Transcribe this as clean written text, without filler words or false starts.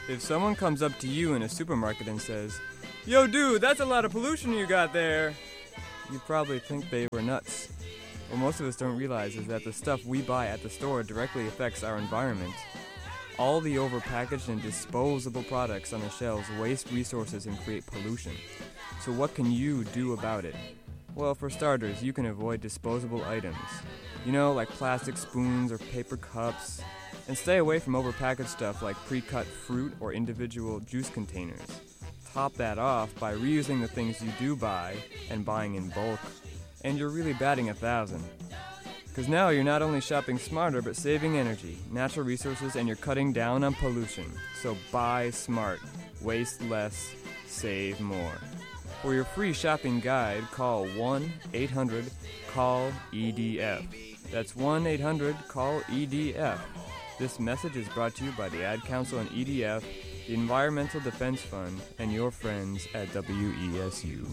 If someone comes up to you in a supermarket and says, "Yo, dude, that's a lot of pollution you got there," you probably think they were nuts. What most of us don't realize is that the stuff we buy at the store directly affects our environment. All the overpackaged and disposable products on the shelves waste resources and create pollution. So what can you do about it? Well, for starters, you can avoid disposable items. You know, like plastic spoons or paper cups. And stay away from overpackaged stuff like pre-cut fruit or individual juice containers. Top that off by reusing the things you do buy and buying in bulk. And you're really batting 1,000. Because now you're not only shopping smarter, but saving energy, natural resources, and you're cutting down on pollution. So buy smart, waste less, save more. For your free shopping guide, call 1-800-CALL-EDF. That's 1-800-CALL-EDF. This message is brought to you by the Ad Council and EDF, the Environmental Defense Fund, and your friends at WESU.